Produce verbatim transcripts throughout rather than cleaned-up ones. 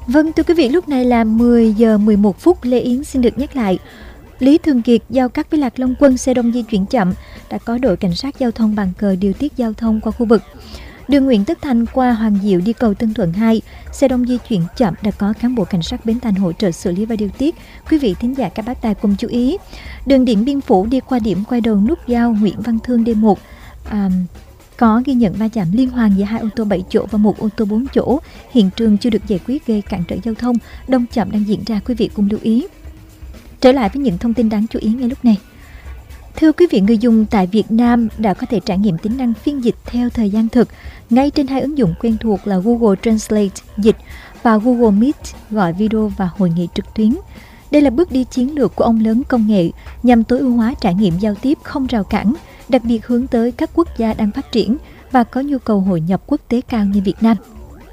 Vâng, thưa quý vị, lúc này là mười giờ mười một phút. Lê Yến xin được nhắc lại. Lý Thường Kiệt giao cắt với Lạc Long Quân, xe đông di chuyển chậm, đã có đội cảnh sát giao thông bàn cờ điều tiết giao thông qua khu vực. Đường Nguyễn Tất Thành qua Hoàng Diệu đi cầu Tân Thuận hai, xe đông di chuyển chậm, đã có cán bộ cảnh sát Bến Thành hỗ trợ xử lý và điều tiết. Quý vị thính giả các bác tài cùng chú ý. Đường Điện Biên Phủ đi qua điểm quay đầu nút giao Nguyễn Văn Thương D một, à, có ghi nhận va chạm liên hoàn giữa hai ô tô bảy chỗ và một ô tô bốn chỗ. Hiện trường chưa được giải quyết gây cản trở giao thông, đông chậm đang diễn ra, quý vị cùng lưu ý. Trở lại với những thông tin đáng chú ý ngay lúc này. Thưa quý vị, người dùng tại Việt Nam đã có thể trải nghiệm tính năng phiên dịch theo thời gian thực ngay trên hai ứng dụng quen thuộc là Google Translate dịch và Google Meet gọi video và hội nghị trực tuyến. Đây là bước đi chiến lược của ông lớn công nghệ nhằm tối ưu hóa trải nghiệm giao tiếp không rào cản, đặc biệt hướng tới các quốc gia đang phát triển và có nhu cầu hội nhập quốc tế cao như Việt Nam.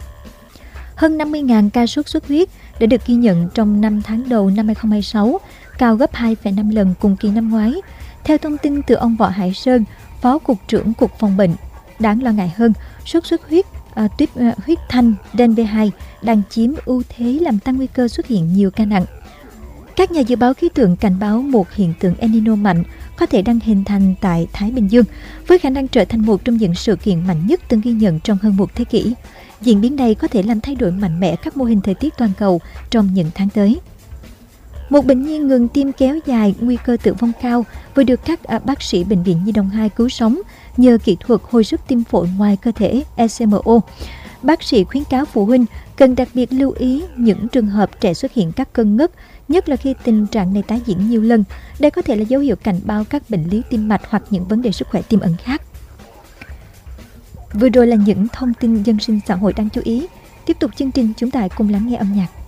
Hơn năm mươi nghìn ca sốt xuất huyết đã được ghi nhận trong năm tháng đầu năm hai không hai sáu, cao gấp hai phẩy năm lần cùng kỳ năm ngoái. Theo thông tin từ ông Võ Hải Sơn, Phó Cục trưởng Cục Phòng bệnh, đáng lo ngại hơn, sốt xuất huyết à, tuyết à, huyết thanh đen B hai đang chiếm ưu thế làm tăng nguy cơ xuất hiện nhiều ca nặng. Các nhà dự báo khí tượng cảnh báo một hiện tượng El Nino mạnh có thể đang hình thành tại Thái Bình Dương, với khả năng trở thành một trong những sự kiện mạnh nhất từng ghi nhận trong hơn một thế kỷ. Diễn biến này có thể làm thay đổi mạnh mẽ các mô hình thời tiết toàn cầu trong những tháng tới. Một bệnh nhi ngừng tim kéo dài, nguy cơ tử vong cao, vừa được các à, bác sĩ Bệnh viện Nhi đồng hai cứu sống nhờ kỹ thuật hồi sức tim phổi ngoài cơ thể E C M O. Bác sĩ khuyến cáo phụ huynh cần đặc biệt lưu ý những trường hợp trẻ xuất hiện các cơn ngất, nhất là khi tình trạng này tái diễn nhiều lần. Đây có thể là dấu hiệu cảnh báo các bệnh lý tim mạch hoặc những vấn đề sức khỏe tiềm ẩn khác. Vừa rồi là những thông tin dân sinh xã hội đáng chú ý. Tiếp tục chương trình, chúng ta cùng lắng nghe âm nhạc.